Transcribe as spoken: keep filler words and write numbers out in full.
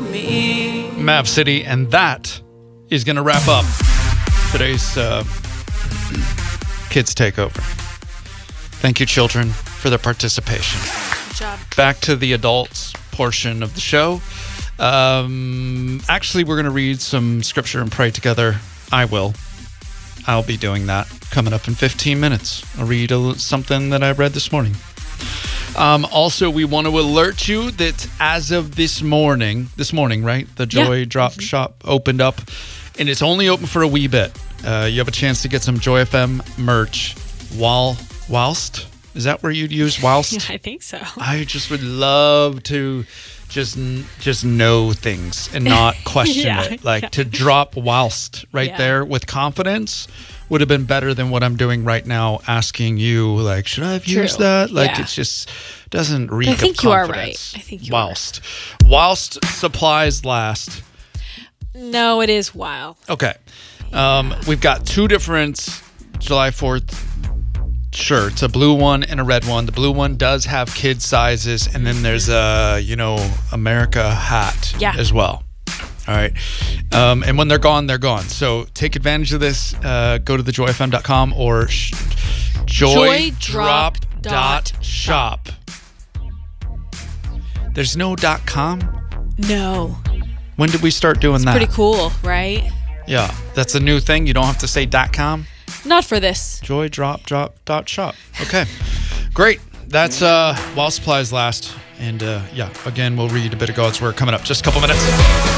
me. Mav City, and that is going to wrap up today's uh, Kids Takeover. Thank you, children, for their participation. Good job. Back to the adults portion of the show. Um, actually, we're going to read some scripture and pray together. I will. I'll be doing that coming up in fifteen minutes. I'll read a, something that I read this morning. Um, also, we want to alert you that as of this morning, this morning, right? The Joy Yeah. Drop Shop opened up, and it's only open for a wee bit. Uh, you have a chance to get some Joy F M merch while, whilst? Is that where you'd use whilst? I think so. I just would love to just just know things and not question Yeah, it. Like yeah. to drop whilst right Yeah. there with confidence would have been better than what I'm doing right now, asking you, like, should I have True. used that? Like, Yeah. it's just doesn't reek I think of you are confidence. right. I think you are. whilst. Whilst supplies last. No, it is wild. Okay. Um, we've got two different July fourth shirts, a blue one and a red one. The blue one does have kid sizes, and then there's a, you know, America hat Yeah. as well. All right. Um, and when they're gone, they're gone. So take advantage of this. Uh, go to the joy f m dot com or sh- joy drop dot shop. There's no .com? No. When did we start doing that? Pretty cool, right? Yeah. That's a new thing. You don't have to say .com. Not for this. Joy drop drop dot shop. Okay, great. That's uh, while supplies last. And uh, yeah, again, we'll read a bit of God's word coming up just a couple minutes.